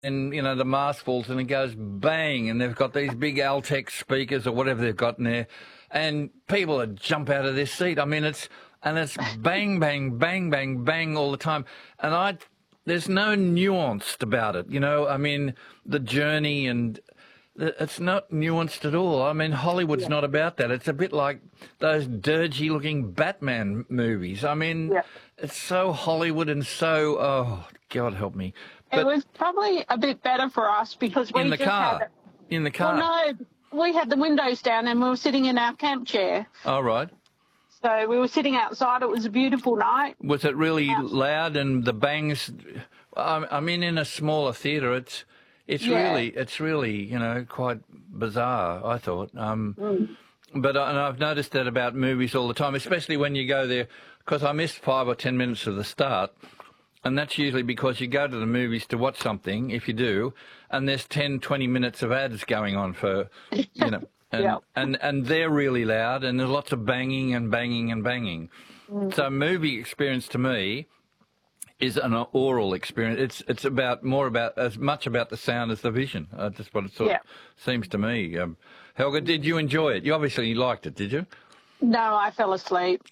and you know the mask falls and it goes bang, and they've got these big Altec speakers or whatever they've got in there, and people would jump out of their seat. I mean, it's bang, bang, bang, bang, bang all the time, and there's no nuance about it, you know. I mean, the journey and it's not nuanced at all. I mean, Hollywood's not about that. It's a bit like those dirgy-looking Batman movies. I mean, it's so Hollywood and so, oh, God help me. It was probably a bit better for us because we in the just car. had In the car. Well, no, we had the windows down and we were sitting in our camp chair. All right. So we were sitting outside. It was a beautiful night. Was it really loud and the bangs? I mean, in a smaller theatre, it's really, you know, quite bizarre, I thought. But and I've noticed that about movies all the time, especially when you go there, because I missed 5 or 10 minutes of the start, and that's usually because you go to the movies to watch something, if you do, and there's 10, 20 minutes of ads going on for, you know, and they're really loud, and there's lots of banging and banging and banging. So movie experience to me is an oral experience. It's more about as much about the sound as the vision. That's what it sort of seems to me. Helga, did you enjoy it? You obviously liked it, did you? No, I fell asleep.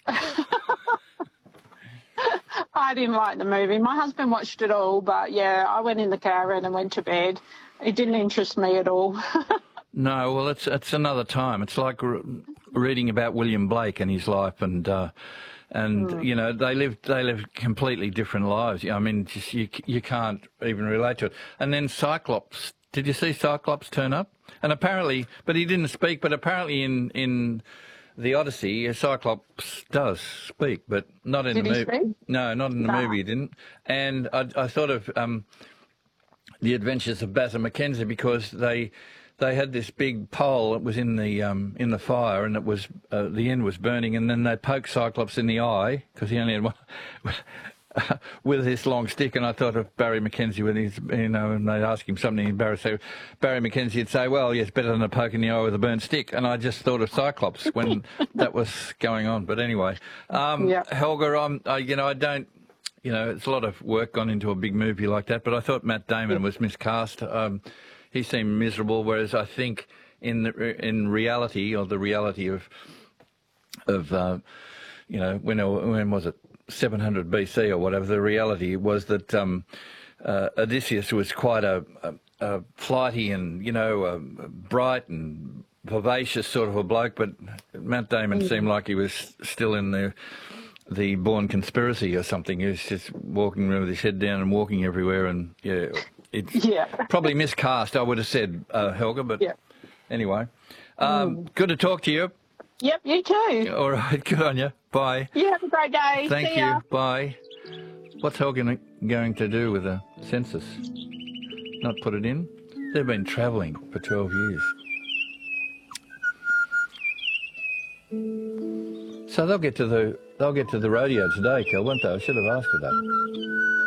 I didn't like the movie. My husband watched it all, but yeah, I went in the caravan and went to bed. It didn't interest me at all. No, well, it's another time. It's like reading about William Blake and his life, and you know they live completely different lives. I mean, just, you can't even relate to it. And then Cyclops. Did you see Cyclops turn up? And apparently, but he didn't speak. But apparently, in the Odyssey, Cyclops does speak, but not in the movie. Did he speak? No, not in the movie. He didn't. And I thought of the Adventures of Basil Mackenzie because they had this big pole that was in the fire, and it was the end was burning, and then they poked Cyclops in the eye because he only had one with his long stick. And I thought of Barry Mackenzie when he's, you know, and they'd ask him something, and Barry Mackenzie would say, "Well, yes, better than a poke in the eye with a burnt stick." And I just thought of Cyclops when that was going on. But anyway, Helga, I don't. You know, it's a lot of work gone into a big movie like that, but I thought Matt Damon was miscast. He seemed miserable, whereas I think in reality, or the reality of you know, when was it, 700 BC or whatever, the reality was that Odysseus was quite a flighty and, you know, bright and vivacious sort of a bloke, but Matt Damon seemed like he was still in the Bourne Conspiracy or something. He was just walking around with his head down and walking everywhere, and it's probably miscast, I would have said, Helga, but anyway. Good to talk to you. Yep, you too. All right, good on you. Bye. You have a great day. Thank See you. ya. Bye. What's Helga going to do with the census? Not put it in? They've been travelling for 12 years. So they'll get to the rodeo today, Kel, won't they? I should have asked her that.